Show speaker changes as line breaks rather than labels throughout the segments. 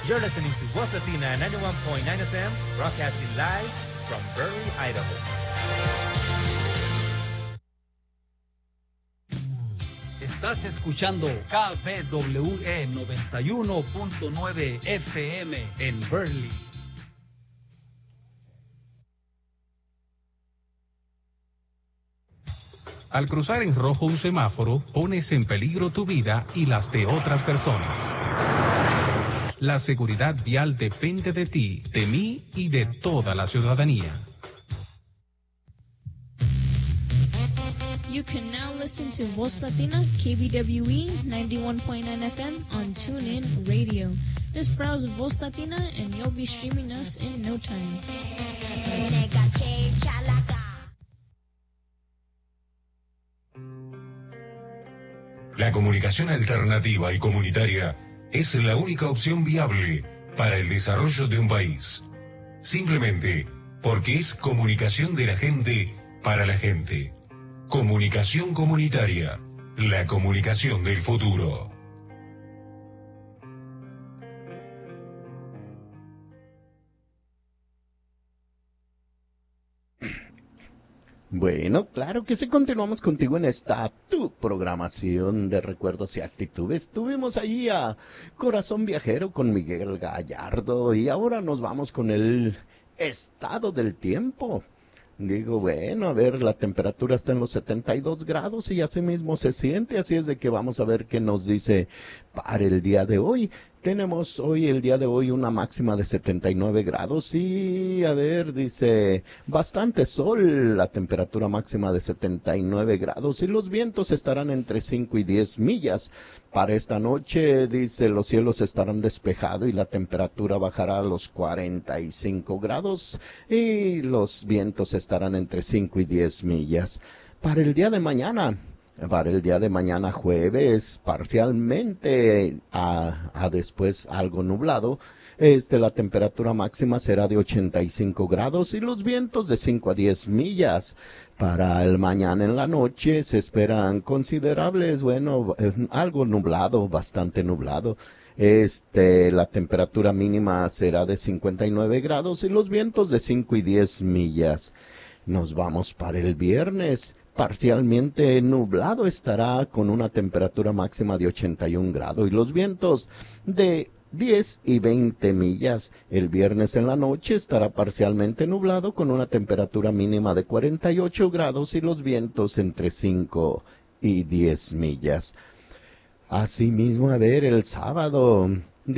You're listening to Voz Latina 91.9 FM, broadcasting live from Burley, Idaho.
Estás escuchando KBWE 91.9 FM en Burley.
Al cruzar en rojo un semáforo, pones en peligro tu vida y las de otras personas. La seguridad vial depende de ti, de mí y de toda la ciudadanía.
You can now listen to Voz Latina, KBWE 91.9 FM on TuneIn Radio. Just browse Voz Latina and you'll be streaming us in no time.
La comunicación alternativa y comunitaria es la única opción viable para el desarrollo de un país. Simplemente porque es comunicación de la gente para la gente. Comunicación comunitaria, la comunicación del futuro.
Bueno, claro que sí, continuamos contigo en esta tu programación de recuerdos y actitudes. Tuvimos ahí a Corazón Viajero con Miguel Gallardo y ahora nos vamos con el estado del tiempo. Digo, bueno, a ver, la temperatura está en los 72 grados y así mismo se siente, así es de que vamos a ver qué nos dice para el día de hoy. Tenemos hoy, el día de hoy, una máxima de 79 grados y, a ver, dice, bastante sol, la temperatura máxima de 79 grados y los vientos estarán entre 5 y 10 millas. Para esta noche, dice, los cielos estarán despejados y la temperatura bajará a los 45 grados y los vientos estarán entre 5 y 10 millas. Para el día de mañana jueves, parcialmente a después algo nublado, la temperatura máxima será de 85 grados y los vientos de 5 a 10 millas. Para el mañana en la noche se esperan considerables, bueno, algo nublado, bastante nublado. La temperatura mínima será de 59 grados y los vientos de 5 y 10 millas. Nos vamos para el viernes. Parcialmente nublado estará con una temperatura máxima de 81 grados y los vientos de 10 y 20 millas. El viernes en la noche estará parcialmente nublado con una temperatura mínima de 48 grados y los vientos entre 5 y 10 millas. Asimismo, a ver, el sábado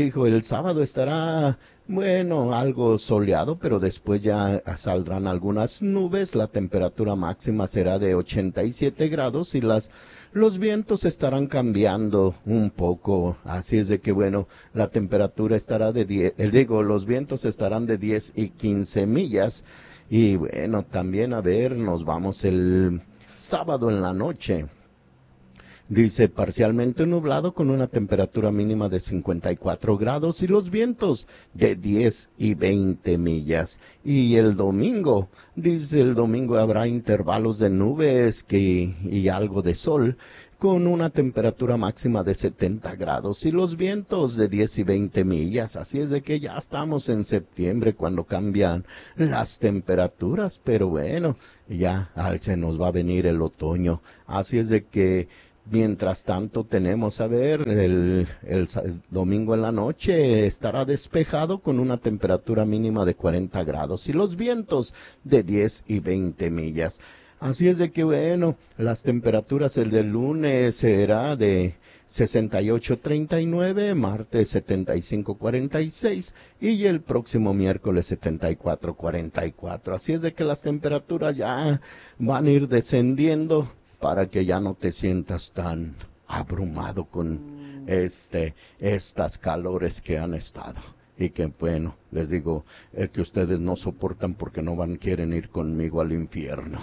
estará, bueno, algo soleado, pero después ya saldrán algunas nubes. La temperatura máxima será de 87 grados y los vientos estarán cambiando un poco. Así es de que, bueno, la temperatura estará los vientos estarán de 10 y 15 millas. Y bueno, también, a ver, nos vamos el sábado en la noche. Dice, parcialmente nublado con una temperatura mínima de 54 grados y los vientos de 10 y 20 millas. Y el domingo, dice, el domingo habrá intervalos de nubes y algo de sol con una temperatura máxima de 70 grados y los vientos de 10 y 20 millas. Así es de que ya estamos en septiembre cuando cambian las temperaturas, pero bueno, ya se nos va a venir el otoño. Así es de que mientras tanto tenemos, a ver, el domingo en la noche estará despejado con una temperatura mínima de 40 grados y los vientos de 10 y 20 millas. Así es de que, bueno, las temperaturas el del lunes será de 68-39, martes 75-46 y el próximo miércoles 74-44. Así es de que las temperaturas ya van a ir descendiendo para que ya no te sientas tan abrumado con estas calores que han estado. Y que, bueno, les digo, que ustedes no soportan porque quieren ir conmigo al infierno.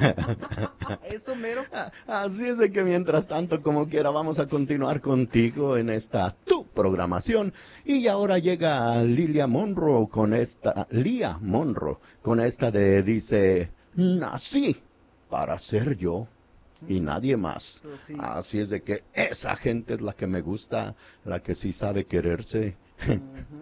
Eso mero.
Así es de que mientras tanto, como quiera, vamos a continuar contigo en esta tu programación. Y ahora llega Lia Monroe con esta dice, nací para ser yo y nadie más.
Sí.
Así es de que esa gente es la que me gusta, la que sí sabe quererse.